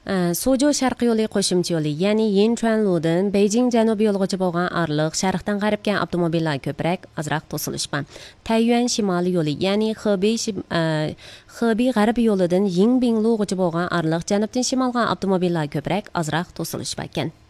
Sojo sharqiy yo'li qo'shimcha yo'li, ya'ni Yinchuanludan Beijing janubiy yo'lgacha bo'lgan orliq sharqdan g'arbga avtomobillar ko'proq, azroq to'silishgan. Taiyuan shimoliy yo'li, ya'ni Xebey g'arbiy yo'lidan Yingbinglugacha bo'lgan orliq janubdan shimolga avtomobillar ko'proq, azroq to'silishgan.